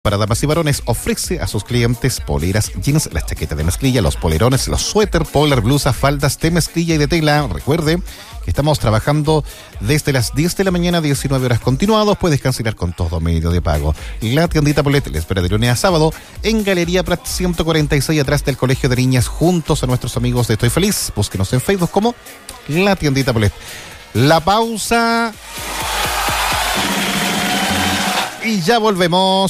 Para damas y varones, ofrece a sus clientes poleras, jeans, las chaquetas de mezclilla, los polerones, los suéter, polar, blusas, faldas de mezclilla y de tela. Recuerde que estamos trabajando desde las 10 de la mañana a 19 horas continuados. Puedes cancelar con todo medio de pago. La tiendita Polet le espera de lunes a sábado en Galería Prat 146, atrás del Colegio de Niñas, juntos a nuestros amigos de Estoy Feliz. Búsquenos en Facebook como La Tiendita Polet. La pausa y ya volvemos.